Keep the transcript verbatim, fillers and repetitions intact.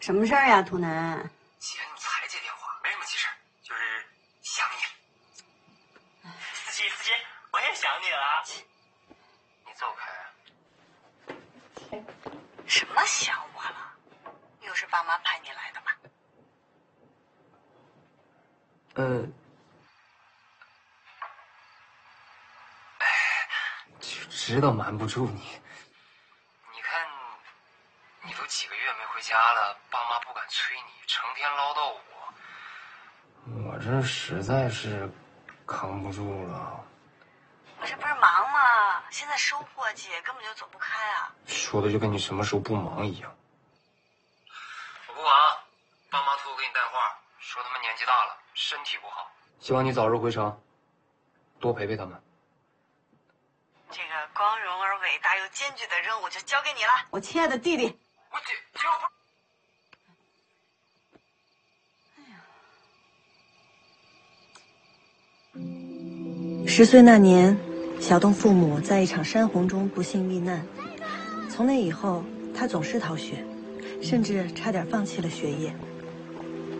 什么事儿呀，土男？ 姐，你才接电话，没什么急事，就是想你。思琪，思琪，我也想你了。你走开。 什么想我了？又是爸妈派你来的吗？ 嗯。哎，就知道瞒不住你。你看，你都几个月没回家了，爸妈不敢催你，成天唠叨我，我这实在是扛不住了。 我这不是忙吗？现在收获季，根本就走不开啊！ 说的就跟你什么时候不忙一样。我不管，爸妈托我给你带话，说他们年纪大了，身体不好，希望你早日回城，多陪陪他们。 这个光荣而伟大又艰巨的任务就交给你了，我亲爱的弟弟。 我姐姐我不。十岁那年，小东父母在一场山洪中不幸遇难。从那以后，他总是逃学，甚至差点放弃了学业。